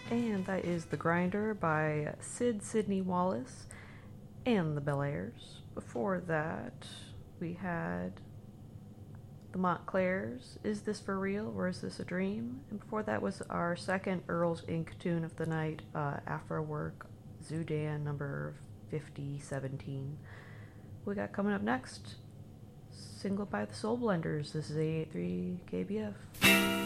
And that is The Grinder by Sid Sidney Wallace and the Bel Airs. Before that, we had the Montclairs, Is This For Real or Is This a Dream? And before that was our second Earl's Inc. tune of the night, Afro Work, Zoodan number 5017. We got coming up next, single by the Soul Blenders. This is 883 KBF.